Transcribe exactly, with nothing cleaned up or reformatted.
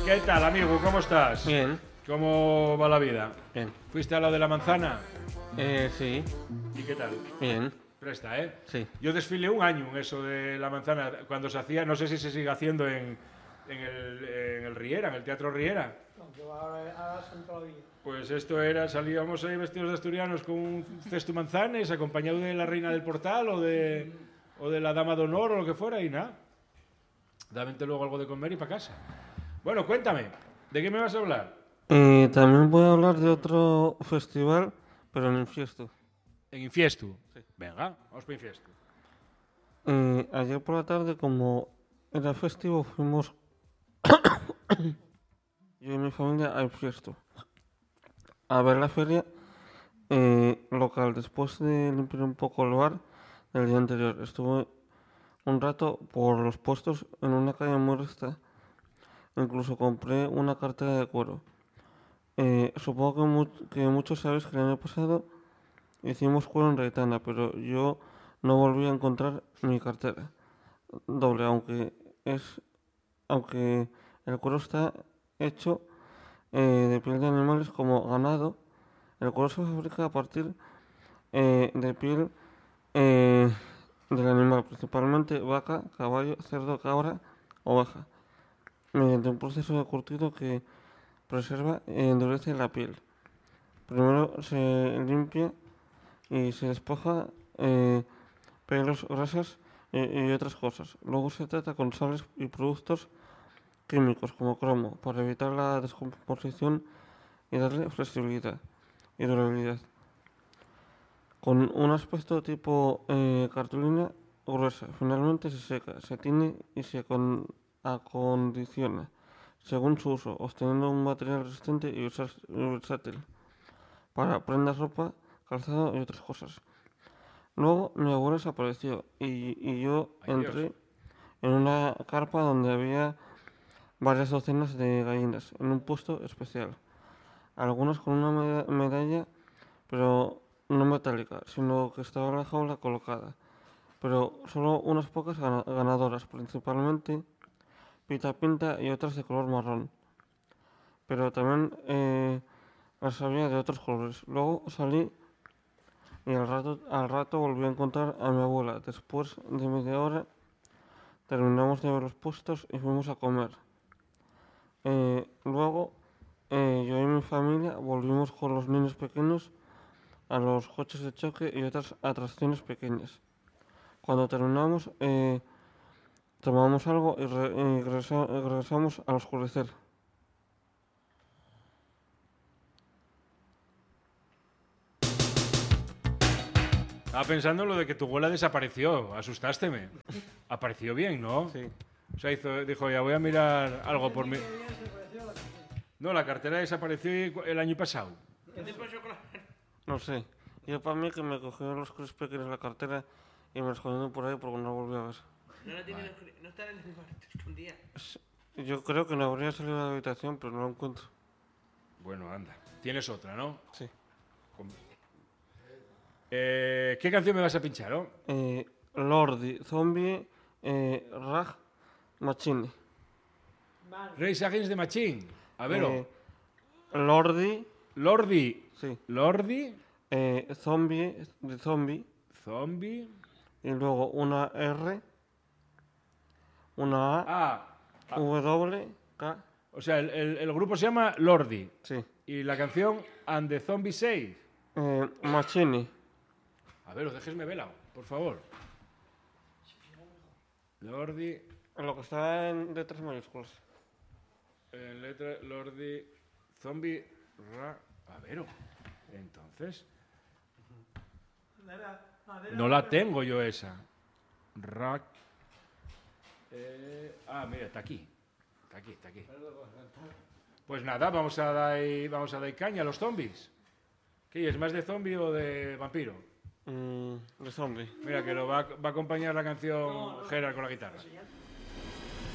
¿Qué tal, amigo? ¿Cómo estás? Bien. ¿Cómo va la vida? Bien. ¿Fuiste a lo de la manzana? Eh, sí. ¿Y qué tal? Bien. Presta, ¿eh? Sí. Yo desfilé un año en eso de la manzana, cuando se hacía, no sé si se sigue haciendo en, en, el, en el Riera, en el Teatro Riera. No, que ahora, ahora son todavía. Pues esto era, salíamos ahí vestidos de asturianos con un cesto manzanes, acompañado de la reina del portal o de, o de la dama de honor o lo que fuera, y nada. Damente luego algo de comer y para casa. Bueno, cuéntame, ¿de qué me vas a hablar? Eh, también voy a hablar de otro festival, pero en Infiesto. En Infiestu. Sí. Venga, vamos para Infiestu. Eh, ayer por la tarde, como era festivo, fuimos yo y mi familia a Infiesto a ver la feria eh, local. Después de limpiar un poco el bar del día anterior, estuve un rato por los puestos en una calle muy recta. Incluso compré una cartera de cuero. Eh, supongo que, mu- que muchos sabéis que el año pasado hicimos cuero en Reitana, pero yo no volví a encontrar mi cartera doble, aunque es aunque el cuero está hecho eh, de piel de animales como ganado. El cuero se fabrica a partir eh, de piel eh, del animal, principalmente vaca, caballo, cerdo, cabra, oveja, mediante un proceso de curtido que preserva y endurece la piel. Primero se limpia y se despoja eh, pelos, grasas y, y otras cosas. Luego se trata con sales y productos químicos como cromo para evitar la descomposición y darle flexibilidad y durabilidad. Con un aspecto tipo eh, cartulina gruesa, finalmente se seca, se tiñe y se acon- acondiciona según su uso, obteniendo un material resistente y versas- y versátil para prendas, ropa, calzado y otras cosas. Luego mi abuela desapareció y, y yo Ay, entré Dios. en una carpa donde había varias docenas de gallinas en un puesto especial. Algunas con una meda- medalla, pero no metálica, sino que estaba en la jaula colocada. Pero solo unas pocas gana- ganadoras, principalmente pita pinta y otras de color marrón. Pero también eh, las había de otros colores. Luego salí y al rato, al rato volví a encontrar a mi abuela. Después de media hora terminamos de ver los puestos y fuimos a comer. Eh, luego eh, yo y mi familia volvimos con los niños pequeños a los coches de choque y otras atracciones pequeñas. Cuando terminamos eh, tomamos algo y, re- y regresa- y regresamos al oscurecer. Estaba pensando en lo de que tu abuela desapareció. Asustásteme. Apareció bien, ¿no? Sí. O sea, hizo, dijo, ya voy a mirar algo por mí. No, la cartera desapareció el año pasado. ¿Qué te pasó con la... No sé. Yo para mí que me cogieron los coches pequeños la cartera y me escondieron por ahí porque no la volví a ver. No la tiene, no está en el bar, te escondía. Yo creo que no habría salido de la habitación, pero no la encuentro. Bueno, anda. Tienes otra, ¿no? Sí. Eh, ¿Qué canción me vas a pinchar, no? Eh, Lordi, Zombie, eh, Rag, Machine. Race Against the Machine. A ver, Eh, Lordi, Lordi. sí. Lordi. Eh, zombie, de zombie. Zombie. Y luego una R, una A, Ah, W, K. o sea, el, el- el grupo se llama Lordi. Sí. Y la canción And the Zombie Say. Eh, Machine. A ver, déjesme velado, por favor. Lordi. Lo que está en letras mayúsculas. En letra, Lordi. Zombie. Ra. A ver, entonces. No la tengo yo esa. Rack. Eh, ah, mira, está aquí. Está aquí, está aquí. Pues nada, vamos a dar, vamos a dar caña a los zombies. ¿Qué es? ¿Más de zombie o de vampiro? Mm, de zombie. Mira, que lo va, va a acompañar la canción Gerard con la guitarra.